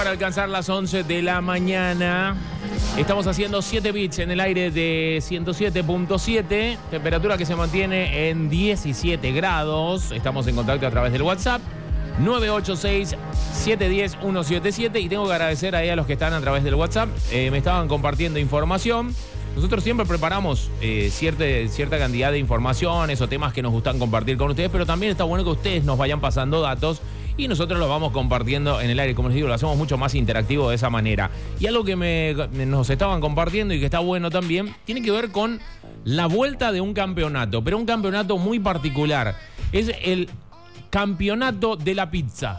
para alcanzar las 11 de la mañana. Estamos haciendo 7 bits en el aire de 107.7. Temperatura que se mantiene en 17 grados. Estamos en contacto a través del WhatsApp 986-710-177. Y tengo que agradecer ahí a los que están a través del WhatsApp. Me estaban compartiendo información. Nosotros siempre preparamos cierta cantidad de informaciones o temas que nos gustan compartir con ustedes, pero también está bueno que ustedes nos vayan pasando datos y nosotros los vamos compartiendo en el aire. Como les digo, lo hacemos mucho más interactivo de esa manera. Y algo que nos estaban compartiendo y que está bueno también, tiene que ver con la vuelta de un campeonato, pero un campeonato muy particular. Es el campeonato de la pizza.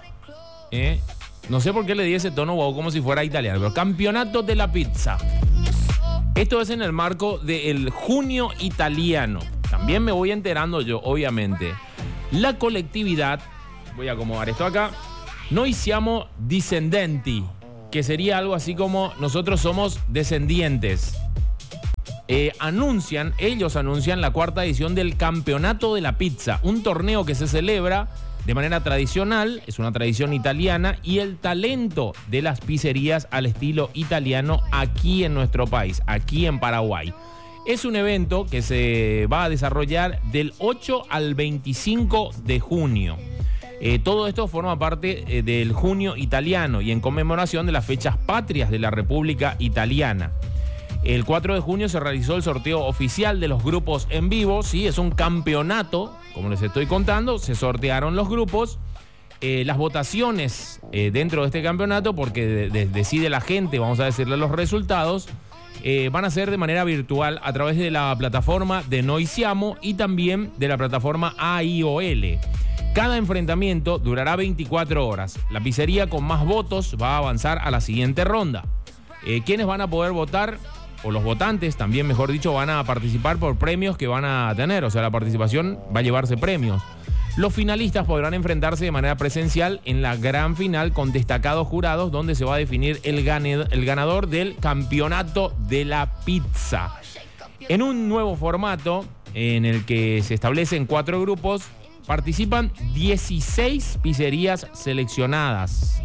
No sé por qué le di ese tono wow, como si fuera italiano, pero campeonato de la pizza. Esto es en el marco del Junio Italiano. También me voy enterando yo, obviamente. La colectividad, voy a acomodar esto acá, Noi siamo discendenti, que sería algo así como nosotros somos descendientes. Ellos anuncian la 4ª edición del Campeonato de la Pizza, un torneo que se celebra de manera tradicional, es una tradición italiana, y el talento de las pizzerías al estilo italiano aquí en nuestro país, aquí en Paraguay. Es un evento que se va a desarrollar del 8 al 25 de junio. Todo esto forma parte del Junio Italiano y en conmemoración de las fechas patrias de la República Italiana. El 4 de junio se realizó el sorteo oficial de los grupos en vivo. Sí, es un campeonato, como les estoy contando. Se sortearon los grupos. Las votaciones dentro de este campeonato, porque decide la gente, vamos a decirle los resultados, van a ser de manera virtual a través de la plataforma de Noi Siamo y también de la plataforma AIOL. Cada enfrentamiento durará 24 horas. La pizzería con más votos va a avanzar a la siguiente ronda. ¿Quiénes van a poder votar? O los votantes, también mejor dicho, van a participar por premios que van a tener. O sea, la participación va a llevarse premios. Los finalistas podrán enfrentarse de manera presencial en la gran final con destacados jurados, donde se va a definir el ganador del Campeonato de la Pizza. En un nuevo formato, en el que se establecen 4 grupos, participan 16 pizzerías seleccionadas.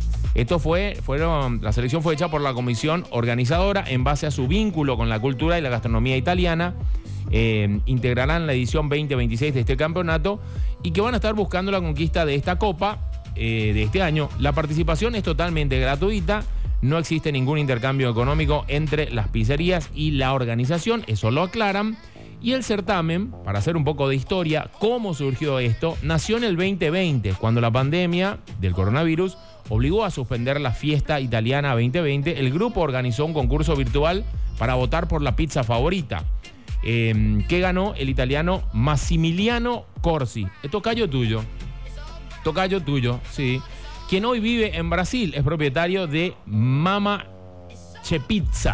La selección fue hecha por la comisión organizadora en base a su vínculo con la cultura y la gastronomía italiana. Integrarán la edición 2026 de este campeonato y que van a estar buscando la conquista de esta copa de este año. La participación es totalmente gratuita, no existe ningún intercambio económico entre las pizzerías y la organización, eso lo aclaran. Y el certamen, para hacer un poco de historia, cómo surgió esto, nació en el 2020, cuando la pandemia del coronavirus obligó a suspender la fiesta italiana 2020. El grupo organizó un concurso virtual para votar por la pizza favorita, que ganó el italiano Massimiliano Corsi. Es tocayo tuyo, sí. Quien hoy vive en Brasil, es propietario de Mamma C'è Pizza.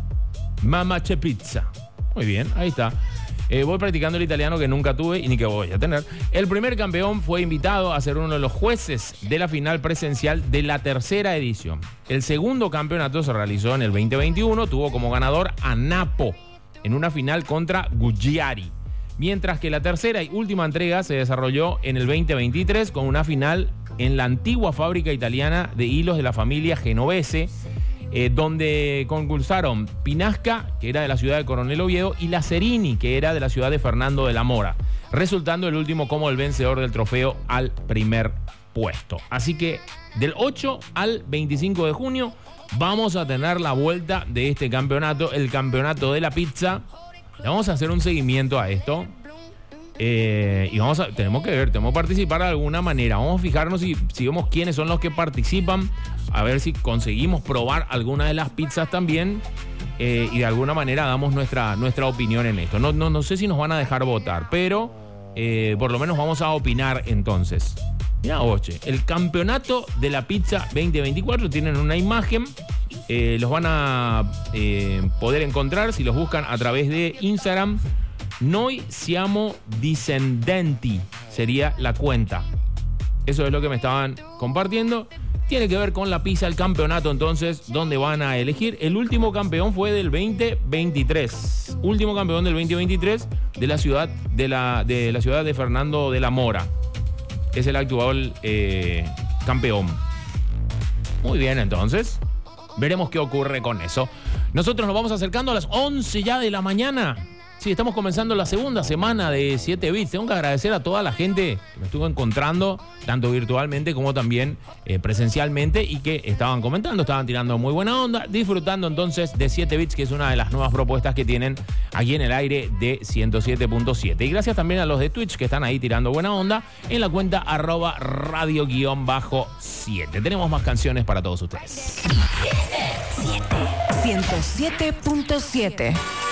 Muy bien, ahí está. Voy practicando el italiano que nunca tuve y ni que voy a tener. El primer campeón fue invitado a ser uno de los jueces de la final presencial de la 3ª edición. El segundo campeonato se realizó en el 2021, tuvo como ganador a Napo en una final contra Gugliari. Mientras que la tercera y última entrega se desarrolló en el 2023 con una final en la antigua fábrica italiana de hilos de la familia Genovese, donde concursaron Pinasca, que era de la ciudad de Coronel Oviedo, y La Cerini, que era de la ciudad de Fernando de la Mora, resultando el último como el vencedor del trofeo al primer puesto. Así que del 8 al 25 de junio vamos a tener la vuelta de este campeonato, el Campeonato de la Pizza. Le vamos a hacer un seguimiento a esto. Y tenemos que participar de alguna manera. Vamos a fijarnos si vemos quiénes son los que participan, a ver si conseguimos probar alguna de las pizzas también, y de alguna manera damos nuestra opinión en esto. No sé si nos van a dejar votar, pero por lo menos vamos a opinar entonces. Mira, oye, el Campeonato de la Pizza 2024, tienen una imagen, los van a poder encontrar si los buscan a través de Instagram. Noi siamo discendenti sería la cuenta. Eso es lo que me estaban compartiendo. Tiene que ver con la pizza, el campeonato, entonces, donde van a elegir. El último campeón fue del 2023. Último campeón del 2023 de la ciudad de Fernando de la Mora. Es el actual campeón. Muy bien, entonces. Veremos qué ocurre con eso. Nosotros nos vamos acercando a las 11 ya de la mañana. Sí, estamos comenzando la segunda semana de 7 Bits. Tengo que agradecer a toda la gente que me estuvo encontrando, tanto virtualmente como también presencialmente, y que estaban comentando, estaban tirando muy buena onda, disfrutando entonces de 7 Bits, que es una de las nuevas propuestas que tienen aquí en el aire de 107.7. Y gracias también a los de Twitch que están ahí tirando buena onda en la cuenta @radio_7. Tenemos más canciones para todos ustedes. 107.7